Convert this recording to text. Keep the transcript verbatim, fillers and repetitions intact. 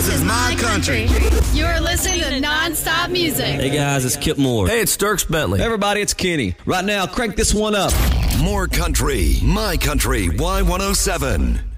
is my country. You're listening to Non-Stop Music. Hey guys, it's Kip Moore. Hey, it's Dierks Bentley. Hey everybody, it's Kenny. Right now, crank this one up. More country, my country, Y one oh seven.